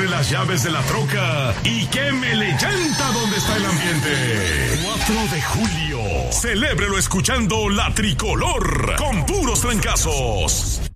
agarre las llaves de la troca y quémele llanta donde está el ambiente. 4 de julio. Celébrelo escuchando La Tricolor con puros trancazos.